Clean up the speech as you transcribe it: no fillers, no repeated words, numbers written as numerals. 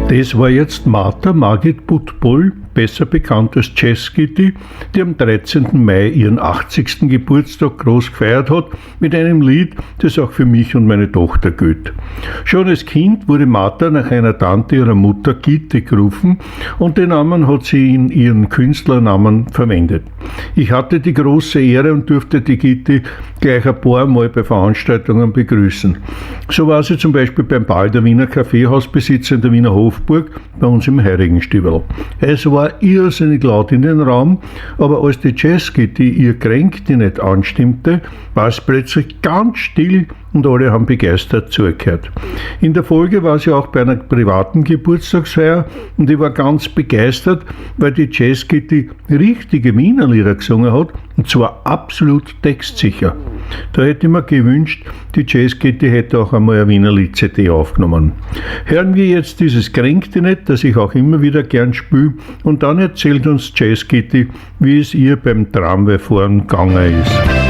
Das war jetzt Martha Margit Buttboll, besser bekannt als Jazz Kitty, die am 13. Mai ihren 80. Geburtstag groß gefeiert hat, mit einem Lied, das auch für mich und meine Tochter gilt. Schon als Kind wurde Martha nach einer Tante ihrer Mutter Gitti gerufen und den Namen hat sie in ihren Künstlernamen verwendet. Ich hatte die große Ehre und durfte die Gitti gleich ein paar Mal bei Veranstaltungen begrüßen. So war sie zum Beispiel beim Ball der Wiener Kaffeehausbesitzer in der Wiener Hofburg bei uns im Heurigenstübel. Es war irrsinnig laut in den Raum, aber als die Jazzgitti ihr Kränkti nicht anstimmte, war es plötzlich ganz still und alle haben begeistert zugehört. In der Folge war sie auch bei einer privaten Geburtstagsfeier und ich war ganz begeistert, weil die Jazzgitti richtige Wiener Lieder gesungen hat und zwar absolut textsicher. Da hätte ich mir gewünscht, die Jazzgitti hätte auch einmal eine Wiener Lied-CD aufgenommen. Hören wir jetzt dieses Kränkti nicht, das ich auch immer wieder gern spiele, und dann erzählt uns Jazzgitti, wie es ihr beim Tramwayfahren gegangen ist.